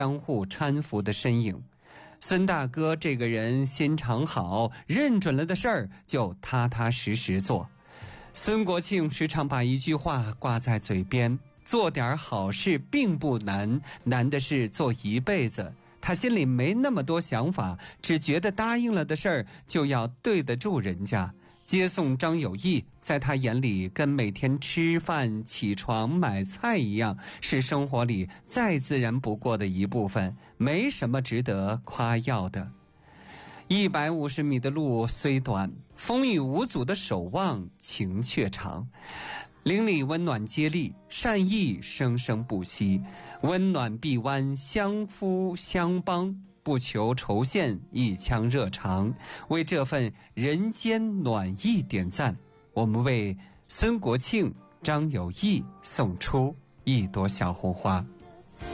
相互搀扶的身影。孙大哥这个人心肠好，认准了的事儿就踏踏实实做。孙国庆时常把一句话挂在嘴边：做点好事并不难，难的是做一辈子。他心里没那么多想法，只觉得答应了的事儿就要对得住人家。接送张有义在他眼里跟每天吃饭起床买菜一样，是生活里再自然不过的一部分，没什么值得夸耀的。150米的路虽短，风雨无阻的守望情却长。邻里温暖接力，善意生生不息，温暖臂弯，相扶相帮，不求酬羡，一腔热肠，为这份人间暖意点赞。我们为孙国庆、张有义送出一朵小红花。